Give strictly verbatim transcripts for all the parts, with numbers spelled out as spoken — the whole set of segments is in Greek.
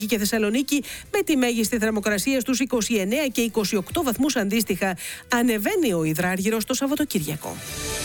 και Θεσσαλονίκη με τη μέγιστη θερμοκρασία στους είκοσι εννέα και είκοσι οκτώ βαθμούς αντίστοιχα. Ανεβαίνει ο υδράργυρος το Σαββατοκύριακο.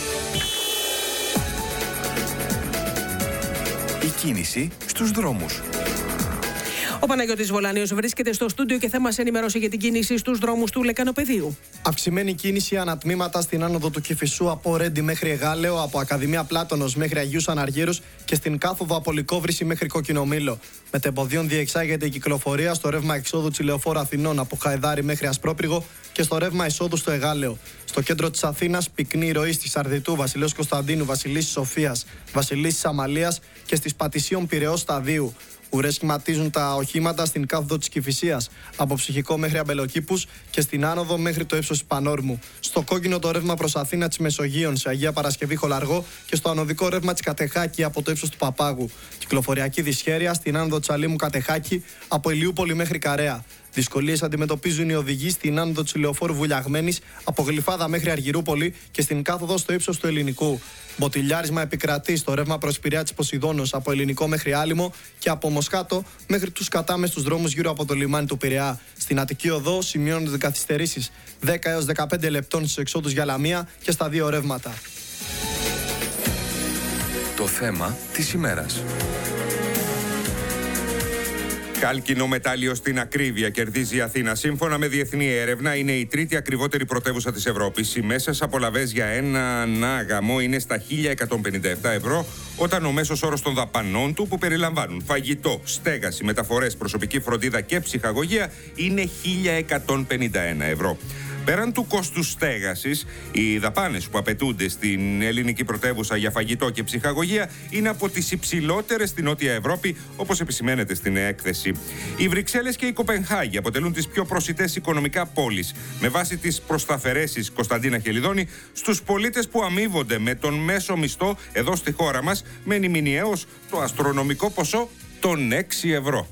Η κίνηση στους δρόμους. Ο Παναγιώτης Βολάνιος βρίσκεται στο στούντιο και θα μας ενημερώσει για την κίνηση στους δρόμους του Λεκανοπεδίου. Αυξημένη κίνηση ανατμήματα στην άνοδο του Κηφισού από Ρέντι μέχρι Εγάλεο, από Ακαδημία Πλάτωνος μέχρι Αγίους Αναργύρους και στην κάθοδο από Λυκόβρηση μέχρι Κοκκινομήλο. Μετεμποδίων διεξάγεται η κυκλοφορία στο ρεύμα εξόδου Τσιλεοφόρου Αθηνών από Χαϊδάρη μέχρι Ασπρόπυργο και στο ρεύμα εισόδου στο Εγάλεο. Στο κέντρο της Αθήνας, πυκνή ροή στη Σαρδιτού, Βασιλέως Κωνσταντίνου, Βασιλίσσης Σοφίας, Βασιλίσσης Αμαλίας και στις Πατησίων Πειραιώς Σταδίου. Ουρές σχηματίζουν τα οχήματα στην κάθοδο της Κηφισίας, από Ψυχικό μέχρι Αμπελοκήπους και στην άνοδο μέχρι το ύψος της Πανόρμου. Στο κόκκινο το ρεύμα προς Αθήνα της Μεσογείων, σε Αγία Παρασκευή Χολαργό και στο ανωδικό ρεύμα της Κατεχάκη από το ύψος του Παπάγου. Κυκλοφοριακή δυσχέρεια στην άνοδο της Αλήμου Κατεχάκη από Ηλιούπολη μέχρι Καρέα. Δυσκολίες αντιμετωπίζουν οι οδηγοί στην άνοδο της Ηλιοφόρου Βουλιαγμένης από Γλυφάδα μέχρι Αργυρούπολη και στην κάθοδο στο ύψος του Ελληνικού. Μποτιλιάρισμα επικρατεί στο ρεύμα προς Πειραιά της Ποσειδώνος από Ελληνικό μέχρι Άλυμο και από Μοσχάτο μέχρι τους κατάμεστους δρόμους γύρω από το λιμάνι του Πειραιά. Στην Αττική Οδό σημειώνονται καθυστερήσεις δέκα έως δεκαπέντε λεπτών στους εξόδους για Λαμία και στα δύο ρεύματα. Το θέμα της ημέρας. Κάλκινο μετάλλιο στην ακρίβεια κερδίζει η Αθήνα. Σύμφωνα με διεθνή έρευνα, είναι η τρίτη ακριβότερη πρωτεύουσα της Ευρώπης. Οι μέσες απολαβές για ένα γαμό είναι στα χίλια εκατόν πενήντα επτά ευρώ, όταν ο μέσος όρος των δαπανών του, που περιλαμβάνουν φαγητό, στέγαση, μεταφορές, προσωπική φροντίδα και ψυχαγωγία, είναι χίλια εκατόν πενήντα ένα ευρώ. Πέραν του κόστους στέγασης, οι δαπάνες που απαιτούνται στην ελληνική πρωτεύουσα για φαγητό και ψυχαγωγία είναι από τις υψηλότερες στην Νότια Ευρώπη, όπως επισημαίνεται στην έκθεση. Οι Βρυξέλλες και η Κοπενχάγη αποτελούν τις πιο προσιτές οικονομικά πόλεις, με βάση τις προσταφαιρέσεις Κωνσταντίνα Χελιδόνη, στους πολίτες που αμείβονται με τον μέσο μισθό εδώ στη χώρα μας, μένει μηνιαίος το αστρονομικό ποσό των έξι ευρώ.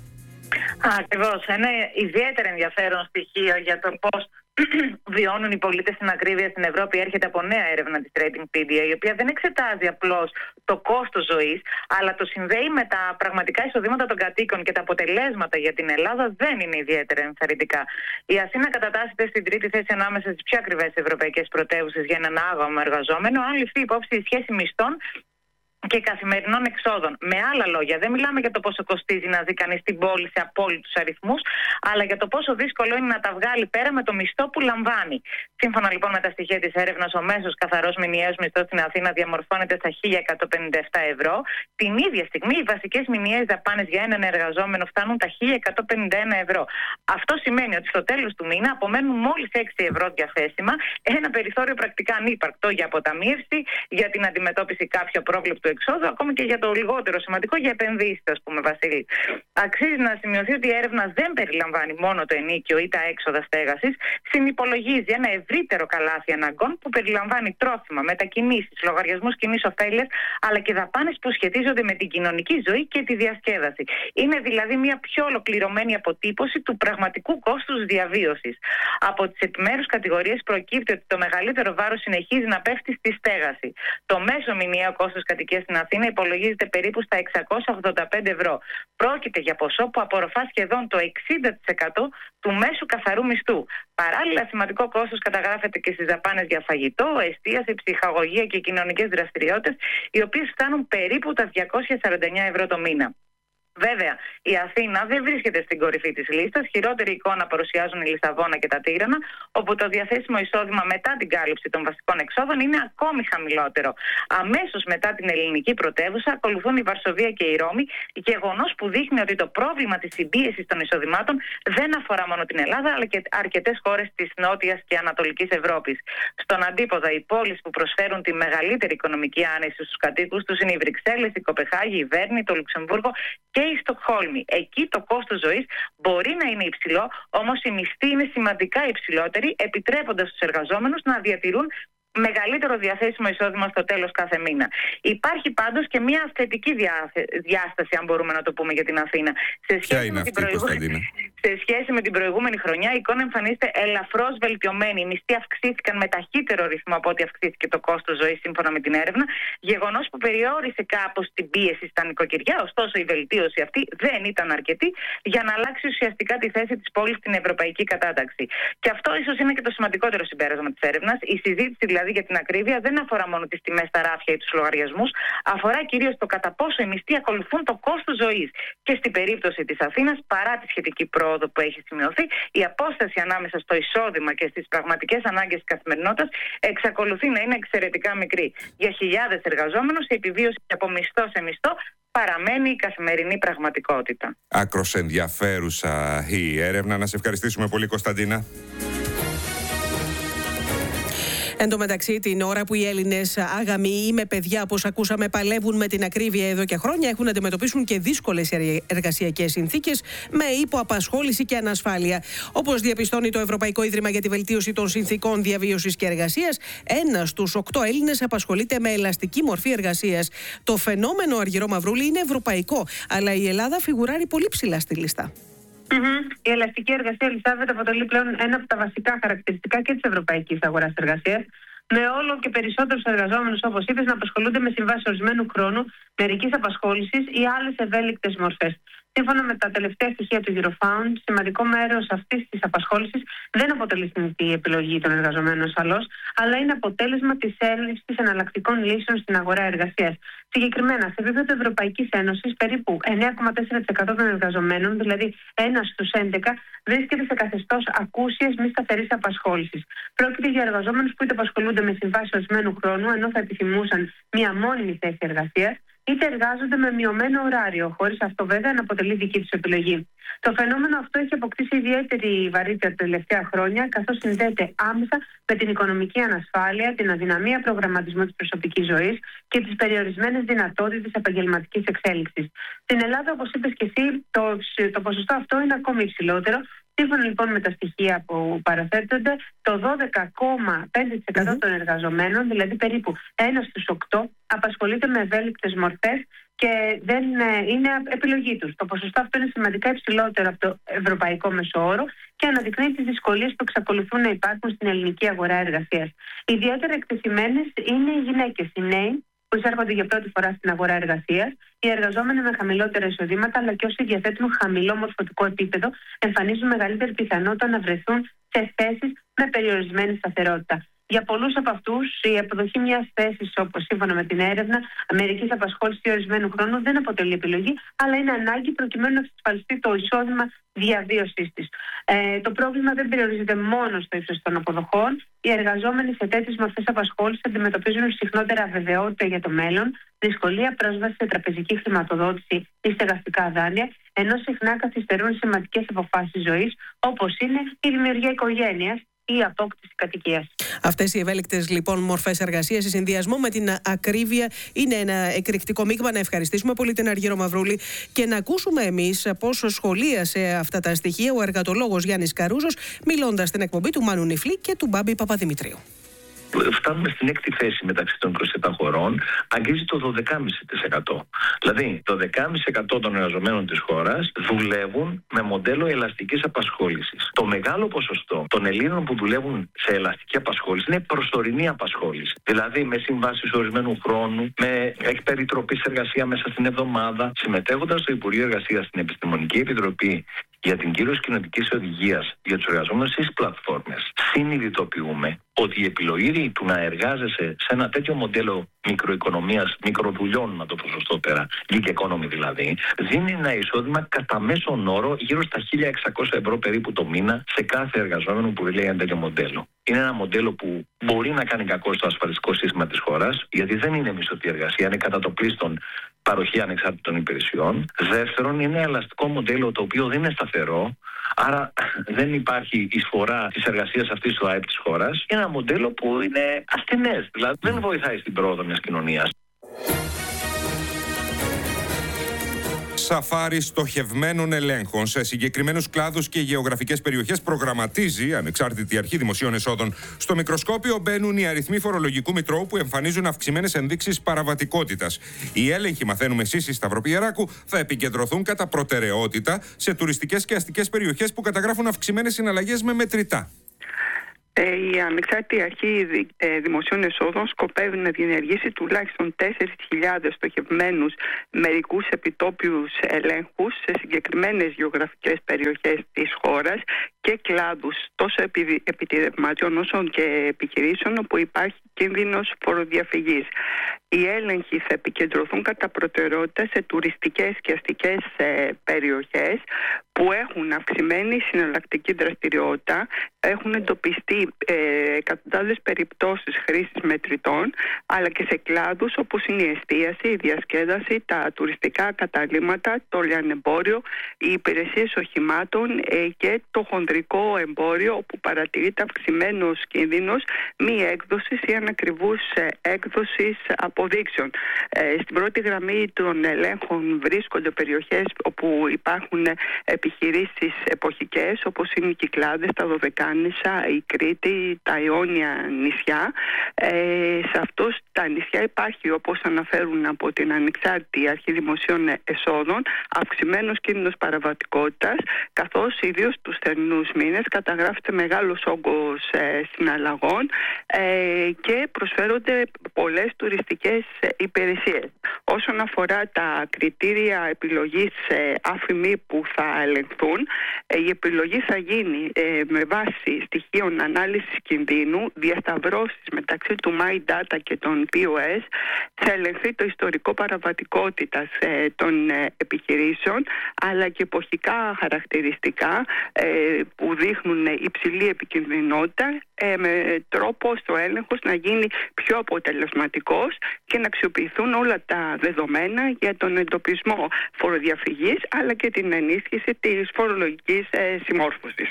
Ακριβώς. Ένα ιδιαίτερα ενδιαφέρον στοιχείο για το πώς βιώνουν οι πολίτες στην ακρίβεια στην Ευρώπη έρχεται από νέα έρευνα της Ratingpedia, η οποία δεν εξετάζει απλώς το κόστος ζωής, αλλά το συνδέει με τα πραγματικά εισοδήματα των κατοίκων, και τα αποτελέσματα για την Ελλάδα δεν είναι ιδιαίτερα ενθαρρυντικά. Η Αθήνα κατατάσσεται στην τρίτη θέση ανάμεσα στις πιο ακριβές ευρωπαϊκές πρωτεύουσες για έναν άγαμο εργαζόμενο, αν ληφθεί υπόψη η σχέση μισθών και καθημερινών εξόδων. Με άλλα λόγια, δεν μιλάμε για το πόσο κοστίζει να ζει κανείς στην πόλη σε απόλυτους αριθμούς, αλλά για το πόσο δύσκολο είναι να τα βγάλει πέρα με το μισθό που λαμβάνει. Σύμφωνα λοιπόν με τα στοιχεία της έρευνας, ο μέσος καθαρός μηνιαίος μισθός στην Αθήνα διαμορφώνεται στα χίλια εκατόν πενήντα επτά ευρώ. Την ίδια στιγμή, οι βασικές μηνιαίες δαπάνες για έναν εργαζόμενο φτάνουν τα χίλια εκατόν πενήντα ένα ευρώ. Αυτό σημαίνει ότι στο τέλος του μήνα απομένουν μόλις έξι ευρώ διαθέσιμα, ένα περιθώριο πρακτικά ανύπαρκτο για αποταμίευση, για την αντιμετώπιση κάποιου απρόβλεπτου εξόδου, ακόμη και για το λιγότερο σημαντικό, για επενδύσεις, ας πούμε, Βασίλη. Αξίζει να σημειωθεί ότι η έρευνα δεν περιλαμβάνει μόνο το ενίκιο ή τα έξοδα στέγασης, συνυπολογίζει ένα ευρύτερο καλάθι αναγκών που περιλαμβάνει τρόφιμα, μετακινήσεις, λογαριασμούς κοινής ωφέλειας, αλλά και δαπάνες που σχετίζονται με την κοινωνική ζωή και τη διασκέδαση. Είναι δηλαδή μια πιο ολοκληρωμένη αποτύπωση του πραγματικού κόστους διαβίωσης. Από τις επιμέρους κατηγορίες προκύπτει ότι το μεγαλύτερο βάρος συνεχίζει να πέφτει στη στέγαση. Το μέσο μηνιαίο κόστος κατοικίας στην Αθήνα υπολογίζεται περίπου στα εξακόσια ογδόντα πέντε ευρώ. Πρόκειται για ποσό που απορροφά σχεδόν το εξήντα τοις εκατό του μέσου καθαρού μισθού. Παράλληλα, σημαντικό κόστος καταγράφεται και στις δαπάνες για φαγητό, εστίαση, ψυχαγωγία και κοινωνικές δραστηριότητες, οι οποίες φτάνουν περίπου τα διακόσια σαράντα εννέα ευρώ το μήνα. Βέβαια, η Αθήνα δεν βρίσκεται στην κορυφή της λίστας. Χειρότερη εικόνα παρουσιάζουν η Λισαβόνα και τα Τύρανα, όπου το διαθέσιμο εισόδημα μετά την κάλυψη των βασικών εξόδων είναι ακόμη χαμηλότερο. Αμέσως μετά την ελληνική πρωτεύουσα ακολουθούν η Βαρσοβία και η Ρώμη, γεγονός που δείχνει ότι το πρόβλημα της συμπίεσης των εισοδημάτων δεν αφορά μόνο την Ελλάδα, αλλά και αρκετές χώρες της Νότιας και Ανατολικής Ευρώπης. Στον αντίποδα, οι πόλεις που προσφέρουν τη μεγαλύτερη οικονομική άνεση στους κατοίκους τους είναι οι Βρυξέλλες, η Κοπεχάγη, η Βέρνη, το Λουξεμβούργο και η Στοκχόλμη. Εκεί το κόστος ζωής μπορεί να είναι υψηλό, όμως οι μισθοί είναι σημαντικά υψηλότεροι, επιτρέποντας στους εργαζόμενους να διατηρούν μεγαλύτερο διαθέσιμο εισόδημα στο τέλος κάθε μήνα. Υπάρχει πάντως και μια θετική διάσταση, αν μπορούμε να το πούμε, για την Αθήνα. Σε σχέση, με την, προηγου... Σε σχέση με την προηγούμενη χρονιά, η εικόνα εμφανίζεται ελαφρώς βελτιωμένη. Οι μισθοί αυξήθηκαν με ταχύτερο ρυθμό από ό,τι αυξήθηκε το κόστος ζωής, σύμφωνα με την έρευνα. Γεγονός που περιόρισε κάπως την πίεση στα νοικοκυριά. Ωστόσο, η βελτίωση αυτή δεν ήταν αρκετή για να αλλάξει ουσιαστικά τη θέση της πόλης στην ευρωπαϊκή κατάταξη. Και αυτό ίσως είναι και το σημαντικότερο συμπέρασμα της έρευνας. Η συζήτηση δηλαδή για την ακρίβεια δεν αφορά μόνο τις τιμές στα ράφια ή τους λογαριασμούς, αφορά κυρίως το κατά πόσο οι μισθοί ακολουθούν το κόστος ζωής. Και στην περίπτωση της Αθήνας, παρά τη σχετική πρόοδο που έχει σημειωθεί, η απόσταση ανάμεσα στο εισόδημα και στις πραγματικές ανάγκες της καθημερινότητας εξακολουθεί να είναι εξαιρετικά μικρή. Για χιλιάδες εργαζόμενους, η επιβίωση από μισθό σε μισθό παραμένει η καθημερινή πραγματικότητα. Άκρος ενδιαφέρουσα η έρευνα. Να σε ευχαριστήσουμε πολύ, Κωνσταντίνα. Εν τω μεταξύ, την ώρα που οι Έλληνες άγαμοι ή με παιδιά, όπως ακούσαμε, παλεύουν με την ακρίβεια εδώ και χρόνια, έχουν να αντιμετωπίσουν και δύσκολες εργασιακές συνθήκες με υποαπασχόληση και ανασφάλεια. Όπως διαπιστώνει το Ευρωπαϊκό Ίδρυμα για τη Βελτίωση των Συνθήκων Διαβίωσης και Εργασίας, ένας στους οκτώ Έλληνες απασχολείται με ελαστική μορφή εργασίας. Το φαινόμενο, Αργυρό Μαυρούλη, είναι ευρωπαϊκό, αλλά η Ελλάδα φιγουράρει πολύ ψηλά στη λίστα. Mm-hmm. Η ελαστική εργασία, Ελισάβετ, αποτελεί πλέον ένα από τα βασικά χαρακτηριστικά και της ευρωπαϊκής αγοράς εργασίας, με όλο και περισσότερους εργαζόμενους, όπως είπες, να απασχολούνται με συμβάσεις ορισμένου χρόνου, μερικής απασχόλησης ή άλλες ευέλικτες μορφές. Σύμφωνα με τα τελευταία στοιχεία του Eurofound, σημαντικό μέρος αυτής της απασχόλησης δεν αποτελεί συνηθή επιλογή των εργαζομένων ασφαλώς, αλλά είναι αποτέλεσμα της έλλειψης εναλλακτικών λύσεων στην αγορά εργασίας. Συγκεκριμένα, σε επίπεδο Ευρωπαϊκής Ένωσης, περίπου εννέα κόμμα τέσσερα τοις εκατό των εργαζομένων, δηλαδή ένας στους έντεκα, βρίσκεται σε καθεστώς ακούσιας μη σταθερής απασχόλησης. Πρόκειται για εργαζόμενους που είτε απασχολούνται με συμβάσεις ορισμένου χρόνου, ενώ θα επιθυμούσαν μια μόνιμη θέση εργασίας, είτε εργάζονται με μειωμένο ωράριο, χωρίς αυτό βέβαια να αποτελεί δική τους επιλογή. Το φαινόμενο αυτό έχει αποκτήσει ιδιαίτερη βαρύτητα τα τελευταία χρόνια, καθώς συνδέεται άμεσα με την οικονομική ανασφάλεια, την αδυναμία προγραμματισμού της προσωπικής ζωής και τις περιορισμένες δυνατότητες επαγγελματικής εξέλιξης. Στην Ελλάδα, όπως είπες και εσύ, το, το ποσοστό αυτό είναι ακόμη υψηλότερο. Σύμφωνα λοιπόν με τα στοιχεία που παραθέτονται, το δώδεκα κόμμα πέντε τοις εκατό mm-hmm. των εργαζομένων, δηλαδή περίπου ένα στους οκτώ, απασχολείται με ευέλικτες μορφές και δεν είναι επιλογή τους. Το ποσοστό αυτό είναι σημαντικά υψηλότερο από το ευρωπαϊκό μεσόωρο και αναδεικνύει τις δυσκολίες που εξακολουθούν να υπάρχουν στην ελληνική αγορά εργασίας. Ιδιαίτερα εκτεθειμένες είναι οι γυναίκες, οι νέοι, που εισέρχονται για πρώτη φορά στην αγορά εργασίας, οι εργαζόμενοι με χαμηλότερα εισοδήματα, αλλά και όσοι διαθέτουν χαμηλό μορφωτικό επίπεδο, εμφανίζουν μεγαλύτερη πιθανότητα να βρεθούν σε θέσεις με περιορισμένη σταθερότητα. Για πολλούς από αυτούς, η αποδοχή μιας θέσης, όπως σύμφωνα με την έρευνα, μερικής απασχόλησης ορισμένου χρόνου δεν αποτελεί επιλογή, αλλά είναι ανάγκη προκειμένου να εξασφαλιστεί το εισόδημα διαβίωσής της. Ε, το πρόβλημα δεν περιορίζεται μόνο στο ύψος των αποδοχών. Οι εργαζόμενοι σε τέτοιες μορφές απασχόλησης αντιμετωπίζουν συχνότερα αβεβαιότητα για το μέλλον, δυσκολία πρόσβαση σε τραπεζική χρηματοδότηση ή στεγαστικά δάνεια, ενώ συχνά καθυστερούν σημαντικές αποφάσεις ζωής, όπως είναι η δημιουργία οικογένειας ή η απόκτηση κατοικίας. Αυτές οι ευέλικτες λοιπόν μορφές εργασίας, σε συνδυασμό με την ακρίβεια, είναι ένα εκρηκτικό μείγμα. Να ευχαριστήσουμε πολύ την Αργύρο Μαυρούλη και να ακούσουμε εμείς πώς σχολίασε αυτά τα στοιχεία ο εργατολόγος Γιάννης Καρούζος, μιλώντας στην εκπομπή του Μάνου Νιφλή και του Μπάμπη Παπαδημητρίου. Φτάνουμε στην έκτη θέση μεταξύ των είκοσι επτά χωρών, αγγίζει το δώδεκα κόμμα πέντε τοις εκατό. Δηλαδή, το δώδεκα κόμμα πέντε τοις εκατό των εργαζομένων της χώρας δουλεύουν με μοντέλο ελαστικής απασχόλησης. Το μεγάλο ποσοστό των Ελλήνων που δουλεύουν σε ελαστική απασχόληση είναι προσωρινή απασχόληση. Δηλαδή, με συμβάσεις ορισμένου χρόνου, με εκπεριτροπής εργασία μέσα στην εβδομάδα. Συμμετέχοντας στο Υπουργείο Εργασίας στην Επιστημονική Επιτροπή για την κύρωση κοινοτικής οδηγίας για τους εργαζόμενους στις πλατφόρμες, συνειδητοποιούμε ότι η επιλογή του να εργάζεσαι σε ένα τέτοιο μοντέλο μικροοικονομίας, μικροδουλειών, να το πω σωστότερα, gig economy δηλαδή, δίνει ένα εισόδημα κατά μέσον όρο γύρω στα χίλια εξακόσια ευρώ περίπου το μήνα σε κάθε εργαζόμενο που λέει ένα τέτοιο μοντέλο. Είναι ένα μοντέλο που μπορεί να κάνει κακό στο ασφαλιστικό σύστημα της χώρας, γιατί δεν είναι μισθωτή εργασία, είναι κατά το πλείστον παροχή ανεξάρτητων υπηρεσιών. Δεύτερον, είναι ένα ελαστικό μοντέλο το οποίο δεν είναι σταθερό, άρα δεν υπάρχει εισφορά της εργασίας αυτής στο ΑΕΠ της χώρας. Είναι ένα μοντέλο που είναι ασθενές, δηλαδή δεν βοηθάει στην πρόοδο μιας κοινωνίας. Σαφάρι στοχευμένων ελέγχων σε συγκεκριμένους κλάδους και γεωγραφικές περιοχές προγραμματίζει ανεξάρτητη αρχή δημοσίων εσόδων. Στο μικροσκόπιο μπαίνουν οι αριθμοί φορολογικού μητρώου που εμφανίζουν αυξημένες ενδείξεις παραβατικότητας. Οι έλεγχοι, μαθαίνουμε εσείς στη Σταυροπιεράκου, θα επικεντρωθούν κατά προτεραιότητα σε τουριστικές και αστικές περιοχές που καταγράφουν αυξημένες συναλλαγές με μετρητά. Η Ανεξάρτητη Αρχή Δημοσίων Εσόδων σκοπεύει να διενεργήσει τουλάχιστον τέσσερις χιλιάδες στοχευμένους μερικούς επιτόπιους ελέγχους σε συγκεκριμένες γεωγραφικές περιοχές της χώρας και κλάδους τόσο επιτηρευματιών όσο και επιχειρήσεων όπου υπάρχει κίνδυνος φοροδιαφυγής. Οι έλεγχοι θα επικεντρωθούν κατά προτεραιότητα σε τουριστικές και αστικές ε, περιοχές που έχουν αυξημένη συναλλακτική δραστηριότητα, έχουν εντοπιστεί ε, εκατοντάδες περιπτώσεις χρήσης μετρητών, αλλά και σε κλάδους όπως είναι η εστίαση, η διασκέδαση, τα τουριστικά καταλύματα, το λιανεμπόριο, οι υπηρεσίες οχημάτων ε, και το χονδρικό εμπόριο, όπου παρατηρείται αυξημένος κίνδυνος μη έκδοσης ή ανακριβούς ε, έκδοσης αποδείξεων. Ε, στην πρώτη γραμμή των ελέγχων βρίσκονται περιοχές όπου υπάρχουν επιχειρήσεις εποχικές, όπως είναι οι Κυκλάδες, τα Δωδεκάνησα, η Κρήτη, τα Ιόνια νησιά. Ε, σε αυτούς τα νησιά υπάρχει, όπως αναφέρουν από την Ανεξάρτητη Αρχή Δημοσίων Εσόδων, αυξημένος κίνδυνος παραβατικότητας, καθώς ιδίως τους θερινούς μήνες καταγράφεται μεγάλος όγκος ε, συναλλαγών ε, και προσφέρονται πολλές τουριστικές υπηρεσίες. Όσον αφορά τα κριτήρια επιλογής ε, άφημη που θα ελεγχθούν, ε, η επιλογή θα γίνει ε, με βάση στοιχείων ανάλυσης κινδύνου, διασταυρώσεις μεταξύ του MyData και των πι ο ες, θα ελεγχθεί το ιστορικό παραβατικότητας ε, των ε, επιχειρήσεων, αλλά και εποχικά χαρακτηριστικά ε, που δείχνουν υψηλή επικινδυνότητα, ε, με τρόπο στο έλεγχος να γίνει πιο αποτελεσματικός και να αξιοποιηθούν όλα τα δεδομένα για τον εντοπισμό φοροδιαφυγής, αλλά και την ενίσχυση της φορολογικής ε, συμμόρφωσης.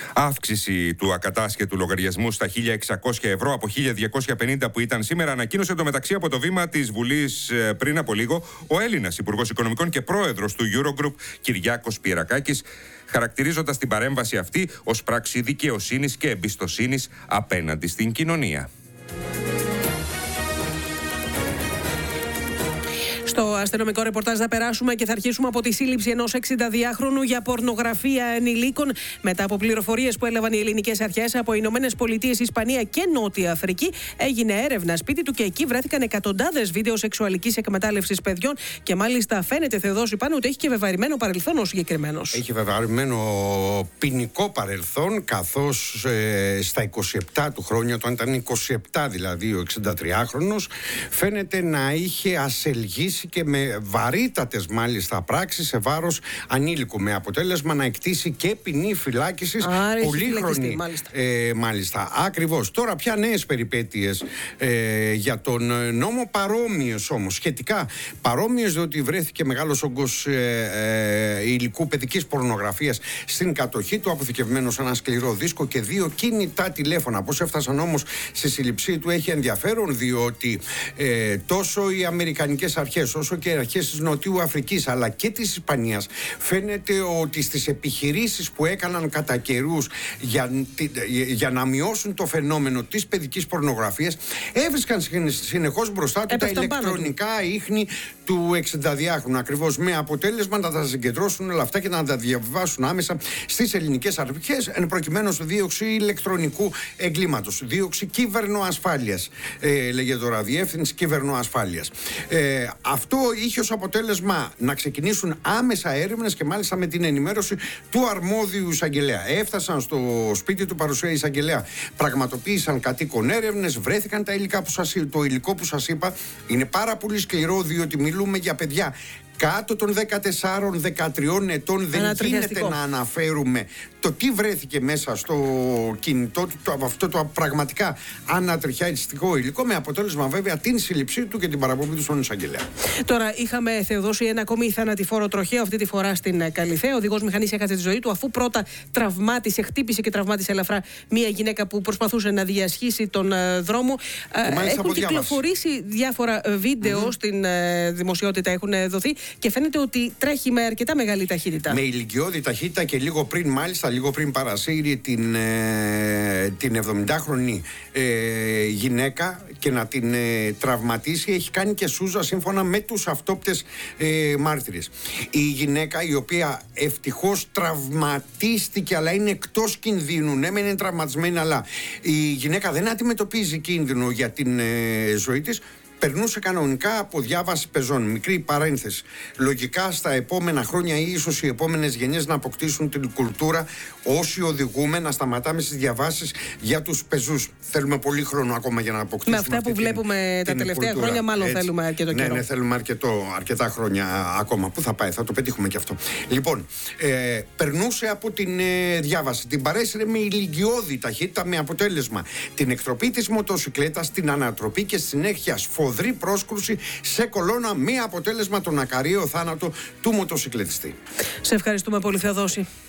Αύξηση του ακατάσχετου λογαριασμού στα χίλια εξακόσια ευρώ από χίλια διακόσια πενήντα που ήταν σήμερα, ανακοίνωσε το μεταξύ από το βήμα της Βουλής ε, πριν από λίγο ο Έλληνας Υπουργός Οικονομικών και Πρόεδρος του Eurogroup, Κυριάκος Πιερακάκης, χαρακτηρίζοντας την παρέμβαση αυτή ως πράξη δικαιοσύνης και εμπιστοσύνης απέναντι στην κοινωνία. Στο αστυνομικό ρεπορτάζ θα περάσουμε και θα αρχίσουμε από τη σύλληψη ενός εξηνταδυάχρονου για πορνογραφία ενηλίκων. Μετά από πληροφορίες που έλαβαν οι ελληνικές αρχές από Ηνωμένες Πολιτείες, Ισπανία και Νότια Αφρική, έγινε έρευνα σπίτι του και εκεί βρέθηκαν εκατοντάδες βίντεο σεξουαλικής εκμετάλλευσης παιδιών. Και μάλιστα φαίνεται, Θεοδόση, πάνω ότι έχει και βεβαρημένο παρελθόν ο συγκεκριμένος. Έχει βεβαρημένο ποινικό παρελθόν, καθώς ε, στα είκοσι επτά του χρόνια, όταν ήταν είκοσι επτά δηλαδή ο εξηντατριάχρονος, φαίνεται να είχε ασελγήσει και με βαρύτατες μάλιστα πράξεις σε βάρος ανήλικου, με αποτέλεσμα να εκτίσει και ποινή φυλάκισης πολύχρονη. Μάλιστα. Ε, μάλιστα, ακριβώς. Τώρα πια νέες περιπέτειες ε, για τον νόμο, παρόμοιες όμως, σχετικά παρόμοιες, διότι βρέθηκε μεγάλος όγκος ε, ε, υλικού παιδικής πορνογραφίας στην κατοχή του, αποθηκευμένο σε ένα σκληρό δίσκο και δύο κινητά τηλέφωνα. Πώς έφτασαν όμως στη σύλληψή του έχει ενδιαφέρον, διότι ε, τόσο οι αμερικανικές αρχές όσο και οι αρχές της Νοτιού Αφρικής αλλά και της Ισπανίας, φαίνεται ότι στις επιχειρήσεις που έκαναν κατά καιρούς για, για να μειώσουν το φαινόμενο της παιδικής πορνογραφίας, έβρισκαν συνεχώς μπροστά του τα ηλεκτρονικά ίχνη του εξηνταδυάχρονου, ακριβώς με αποτέλεσμα να τα συγκεντρώσουν όλα αυτά και να τα διαβάσουν άμεσα στις ελληνικές αρχές, εν προκειμένου δίωξη ηλεκτρονικού εγκλήματος, δίωξη κύβερνο-ασφάλειας, ε, λέγεται τώρα, διεύθυνση κύβερνο-ασφάλειας. Ε, αυτό είχε ως αποτέλεσμα να ξεκινήσουν άμεσα έρευνες και μάλιστα με την ενημέρωση του αρμόδιου εισαγγελέα. Έφτασαν στο σπίτι του παρουσία εισαγγελέα, πραγματοποίησαν κατοίκον έρευνες, βρέθηκαν τα υλικά που σας, το υλικό που σας είπα. Είναι πάρα πολύ σκληρό, διότι μιλούμε για παιδιά κάτω των δεκατεσσάρων δεκατριών ετών. Δεν γίνεται να αναφέρουμε το τι βρέθηκε μέσα στο κινητό του, το, αυτό το πραγματικά ανατριχιαστικό υλικό, με αποτέλεσμα βέβαια την σύλληψή του και την παραπομπή του στον εισαγγελέα. Τώρα, είχαμε, Θεοδόση, ένα ακόμη θανατηφόρο τροχαίο, αυτή τη φορά στην Καλιθέα. Ο οδηγός μηχανής έχασε τη ζωή του, αφού πρώτα τραυμάτισε, χτύπησε και τραυμάτισε ελαφρά μία γυναίκα που προσπαθούσε να διασχίσει τον uh, δρόμο. Uh, έχουν κυκλοφορήσει διάφορα βίντεο mm-hmm. στην uh, δημοσιότητα, έχουν δοθεί. και φαίνεται ότι τρέχει με αρκετά μεγάλη ταχύτητα. Με ηλικιώδη ταχύτητα και λίγο πριν, μάλιστα, λίγο πριν παρασύρει την, ε, την εβδομηντάχρονη ε, γυναίκα και να την ε, τραυματίσει. Έχει κάνει και σούζα σύμφωνα με τους αυτόπτες ε, μάρτυρες. Η γυναίκα, η οποία ευτυχώς τραυματίστηκε, αλλά είναι εκτός κινδύνου. Ναι, μεν είναι τραυματισμένη, αλλά η γυναίκα δεν αντιμετωπίζει κίνδυνο για την ε, ζωή της. Περνούσε κανονικά από διάβαση πεζών. Μικρή παρένθεση. Λογικά στα επόμενα χρόνια ή ίσως οι επόμενες γενιές να αποκτήσουν την κουλτούρα, όσοι οδηγούμε, να σταματάμε στις διαβάσεις για τους πεζούς. Θέλουμε πολύ χρόνο ακόμα για να αποκτήσουμε. Με αυτά αυτή που την, βλέπουμε την τα τελευταία κουλτούρα. χρόνια, μάλλον Έτσι. θέλουμε αρκετό καιρό. Ναι, ναι, θέλουμε αρκετό, αρκετά χρόνια ακόμα. Πού θα πάει, θα το πετύχουμε και αυτό. Λοιπόν, ε, περνούσε από την ε, διάβαση. Την παρέσυρε με ηλικιώδη ταχύτητα, με αποτέλεσμα την εκτροπή της μοτοσυκλέτας, την ανατροπή και στη συνέχεια σφοδρή πρόσκρουση σε κολόνα, με αποτέλεσμα τον ακαριαίο θάνατο του μοτοσυκλετιστή. Σε ευχαριστούμε πολύ, Θεοδόση.